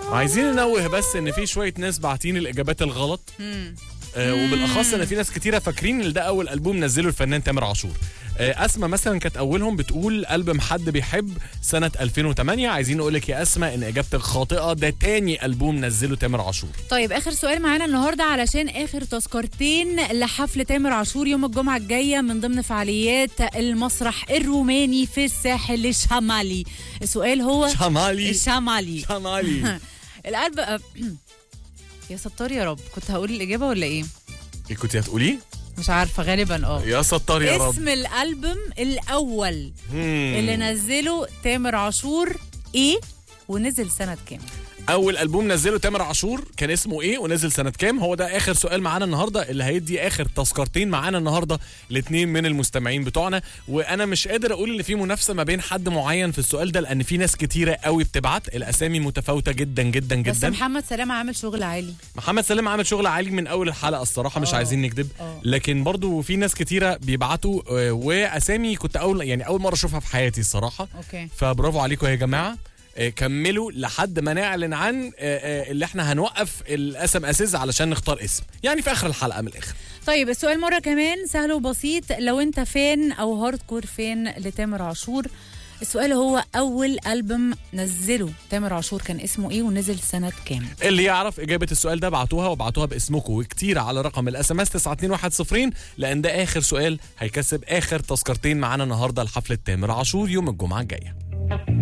عايزين ننوه بس ان في شويه ناس باعتين الاجابات الغلط. وبالاخص ان في ناس كتيره فاكرين ان ده اول البوم نزله الفنان تامر عاشور. اسماء مثلا كانت اولهم بتقول ألبوم حد بيحب سنه 2008. عايزين نقول لك يا اسماء ان اجابتك خاطئه، ده تاني البوم نزله تامر عاشور. طيب اخر سؤال معانا النهارده علشان اخر تذكرتين لحفل تامر عاشور يوم الجمعه الجايه من ضمن فعاليات المسرح الروماني في الساحل الشمالي. السؤال هو شمالي القلب يا ستار يا رب، كنت هقول الاجابه ولا ايه؟ ايه كنت هتقولي؟ مش عارفه، غالبا يا ستار يا رب. اسم الالبوم الاول اللي نزله تامر عاشور ايه ونزل سنه كام؟ اول البوم نزله تامر عاشور كان اسمه ايه ونزل سنه كام؟ هو ده اخر سؤال معانا النهارده اللي هيدي اخر تذكرتين معانا النهارده الاثنين من المستمعين بتوعنا. وانا مش قادر اقول ان في منافسه ما بين حد معين في السؤال ده لان في ناس كتيره قوي بتبعت، الاسامي متفاوته جدا جدا جدا. بس محمد سلام عامل شغل عالي. محمد سلام عامل شغل عالي من اول الحلقه الصراحه، مش عايزين نكذب. لكن برضو في ناس كتيره بيبعتوا واسامي كنت اول مره اشوفها في حياتي الصراحه. فبرافو عليكم يا جماعه. كملوا لحد ما نعلن عن اللي احنا هنوقف الاسم اساس علشان نختار اسم، يعني في اخر الحلقه من الاخر. طيب السؤال مره كمان سهل وبسيط، لو انت فان او هارد كور فان لتامر عاشور، السؤال هو اول البوم نزله تامر عاشور كان اسمه ايه ونزل سنه كام؟ اللي يعرف اجابه السؤال ده بعتوها باسمكم وكتير على رقم الاس ام اس 92110 لان ده اخر سؤال هيكسب اخر تذكرتين معانا النهارده لحفله تامر عاشور يوم الجمعه الجايه.